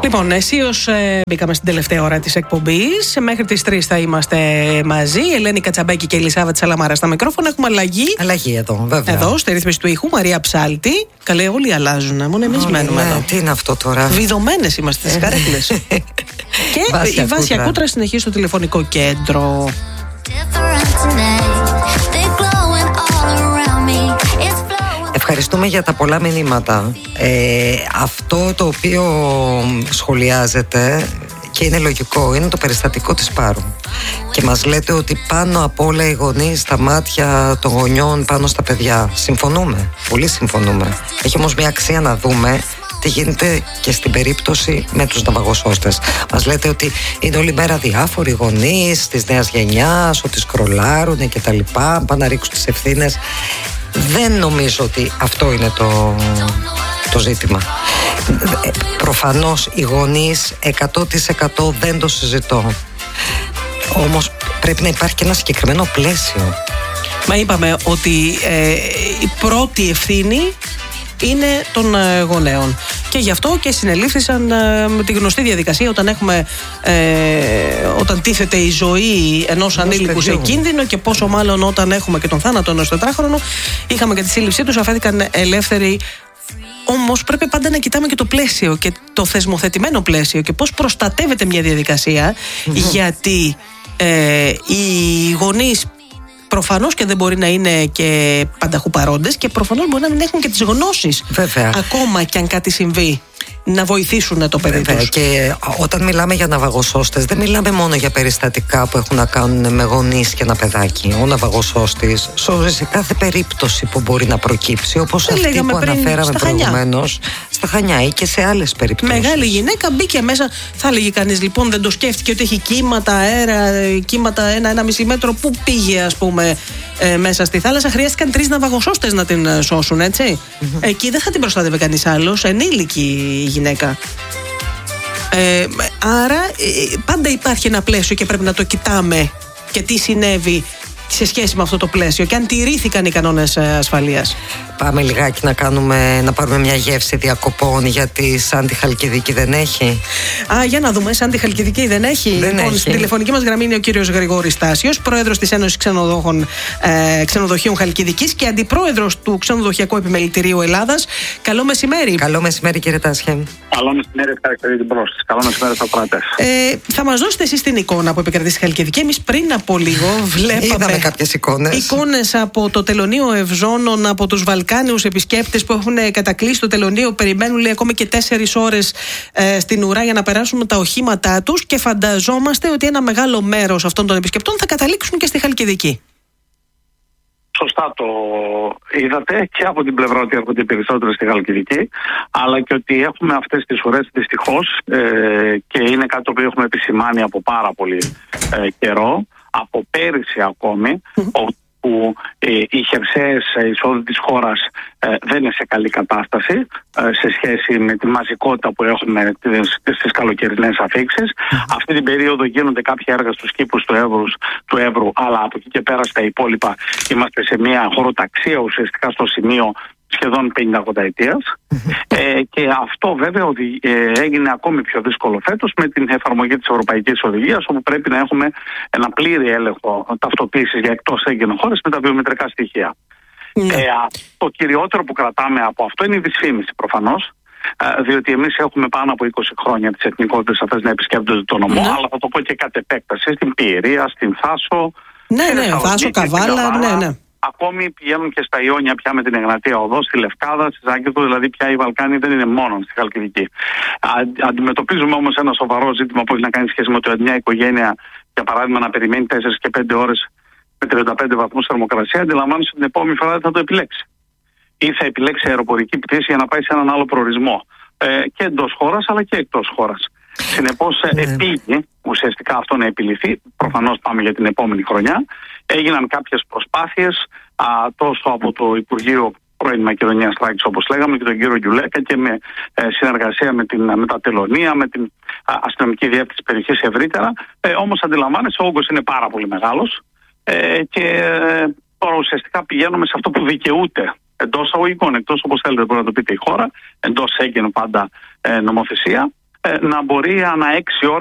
Λοιπόν, αισίως μπήκαμε στην τελευταία ώρα της εκπομπής. Μέχρι τις 3 θα είμαστε μαζί. Ελένη Κατσαμπέκη και Ελισάβετ Σαλαμάρα στα μικρόφωνα. Έχουμε αλλαγή. Αλλαγή εδώ, βέβαια. Εδώ, στη ρύθμιση του ήχου, Μαρία Ψάλτη. Καλέ, όλοι αλλάζουν. Μόνο εμείς μένουμε εδώ. Τι είναι αυτό τώρα. Βιδωμένες είμαστε στις καρέκλες. Και η Βάσια Κούτρα συνεχίζει στο τηλεφωνικό κέντρο. Ευχαριστούμε για τα πολλά μηνύματα. Αυτό το οποίο σχολιάζεται και είναι λογικό είναι το περιστατικό της Πάρου. Και μας λέτε ότι πάνω απ' όλα οι γονείς, τα μάτια των γονιών πάνω στα παιδιά. Συμφωνούμε, πολύ συμφωνούμε. Έχει όμως μια αξία να δούμε τι γίνεται και στην περίπτωση με τους ναυαγοσώστες. Μας λέτε ότι είναι όλη μέρα διάφοροι γονείς της νέας γενιάς, ότι σκρολάρουν και τα λοιπά, πάνε να ρίξουν τις ευθύνες. Δεν νομίζω ότι αυτό είναι το ζήτημα. Προφανώς οι γονείς 100% δεν το συζητώ. Όμως πρέπει να υπάρχει και ένα συγκεκριμένο πλαίσιο. Μα είπαμε ότι η πρώτη ευθύνη είναι των γονέων. Και γι' αυτό και συνελήφθησαν με τη γνωστή διαδικασία όταν τίθεται η ζωή ενός ανήλικου σε κίνδυνο, και πόσο μάλλον όταν έχουμε και τον θάνατο ενός 4χρονου. Είχαμε και τη σύλληψή τους, αφέθηκαν ελεύθεροι. Όμως πρέπει πάντα να κοιτάμε και το πλαίσιο και το θεσμοθετημένο πλαίσιο και πώς προστατεύεται μια διαδικασία, γιατί οι γονείς προφανώς και δεν μπορεί να είναι και πανταχού παρόντες και προφανώς μπορεί να μην έχουν και τις γνώσεις. Βέβαια. Ακόμα κι αν κάτι συμβεί, να βοηθήσουν το παιδί τους. Και όταν μιλάμε για ναυαγοσώστες, δεν μιλάμε μόνο για περιστατικά που έχουν να κάνουν με γονείς και ένα παιδάκι. Ο ναυαγοσώστης σώζει σε κάθε περίπτωση που μπορεί να προκύψει, όπως αυτή που αναφέραμε προηγουμένως στα Χανιά ή και σε άλλες περιπτώσεις. Μεγάλη γυναίκα μπήκε μέσα, θα έλεγε κανείς, λοιπόν, δεν το σκέφτηκε ότι έχει κύματα αέρα, κύματα 1-1,5 μέτρο. Πού πήγε, ας πούμε, μέσα στη θάλασσα? Χρειάστηκαν 3 ναυαγοσώστες να την σώσουν, έτσι. Εκεί δεν θα την προστάτευε κανείς άλλος, ενήλικη γυναίκα. Άρα πάντα υπάρχει ένα πλαίσιο και πρέπει να το κοιτάμε και τι συνέβη σε σχέση με αυτό το πλαίσιο και αν τηρήθηκαν οι κανόνες ασφαλείας. Πάμε λιγάκι να πάρουμε μια γεύση διακοπών, γιατί σαν τη Χαλκιδική δεν έχει. Για να δούμε, σαν τη Χαλκιδική δεν έχει. Λοιπόν, στην τηλεφωνική μας γραμμή είναι ο κύριος Γρηγόρης Στάσιος, πρόεδρος της Ένωσης Ξενοδοχείων Χαλκιδικής και αντιπρόεδρος του Ξενοδοχειακού Επιμελητηρίου Ελλάδας. Καλό μεσημέρι. Καλό μεσημέρι, κύριε Τάσια. Καλό μεσημέρι, ευχαριστώ για την πρόσκληση. Καλό μεσημέρι στους ακροατές. Θα μας δώσετε εσείς την εικόνα που επικρατεί στη Χαλκιδική. Εμείς πριν από λίγο βλέπαμε κάποιες εικόνες από το τελωνείο Ευζώνων, από τους Βαλκάνιους επισκέπτες που έχουν κατακλείσει το τελωνείο. Περιμένουν, λέει, ακόμη και 4 ώρες στην ουρά για να περάσουν τα οχήματά τους, και φανταζόμαστε ότι ένα μεγάλο μέρος αυτών των επισκεπτών θα καταλήξουν και στη Χαλκιδική. Σωστά το είδατε, και από την πλευρά ότι έρχονται περισσότερο στη Χαλκιδική, αλλά και ότι έχουμε αυτές τις ώρες δυστυχώς, και είναι κάτι το οποίο έχουμε επισημάνει από πάρα πολύ καιρό, από πέρυσι ακόμη, όπου οι χερσαίες εισόδου της χώρας δεν είναι σε καλή κατάσταση σε σχέση με τη μαζικότητα που έχουμε στις καλοκαιρινές αφήξεις. Αυτή την περίοδο γίνονται κάποια έργα στους κήπους του Εύρου, αλλά από εκεί και πέρα στα υπόλοιπα είμαστε σε μια χωροταξία ουσιαστικά στο σημείο σχεδόν 50 ετίας. Και αυτό βέβαια ότι έγινε ακόμη πιο δύσκολο φέτος με την εφαρμογή της Ευρωπαϊκής Οδηγίας, όπου πρέπει να έχουμε ένα πλήρη έλεγχο ταυτοποίησης για εκτός Σέγγεν χώρες με τα βιομετρικά στοιχεία. Το κυριότερο που κρατάμε από αυτό είναι η δυσφήμιση προφανώς, διότι εμείς έχουμε πάνω από 20 χρόνια τις εθνικότητες αυτές να επισκέπτονται τον νομό, αλλά θα το πω και κατ' επέκταση στην Πιερία, στην Θάσο, Θάσο, Καβάλα, ναι. Ακόμη πηγαίνουν και στα Ιόνια πια με την Εγνατία Οδό, στη Λευκάδα, στη Ζάκυνθο, δηλαδή πια οι Βαλκάνοι δεν είναι μόνο στη Χαλκιδική. Αντιμετωπίζουμε όμως ένα σοβαρό ζήτημα που έχει να κάνει σχέση με το μια οικογένεια, για παράδειγμα, να περιμένει 4 και 5 ώρες με 35 βαθμούς θερμοκρασία, αντιλαμβάνεσαι την επόμενη φορά δεν θα το επιλέξει. Ή θα επιλέξει αεροπορική πτήση για να πάει σε έναν άλλο προορισμό. Και εντός χώρας αλλά και εκτός χώρας. Συνεπώς, επήγε ουσιαστικά αυτό να επιληθεί. Προφανώς πάμε για την επόμενη χρονιά. Έγιναν κάποιες προσπάθειες τόσο από το Υπουργείο πρώην Μακεδονίας Θράκης, όπως λέγαμε, και τον κύριο Γιουλέκα, και με συνεργασία με τα τελωνεία, με την αστυνομική διεύθυνση περιοχής ευρύτερα. Όμως αντιλαμβάνεσαι, ο όγκος είναι πάρα πολύ μεγάλος, και τώρα ουσιαστικά πηγαίνουμε σε αυτό που δικαιούται εντός αγωγικών, εκτός όπως θέλετε μπορεί να το πείτε η χώρα, εντός Σέγγεν πάντα νομοθεσία. να μπορεί ανά 6 ώρες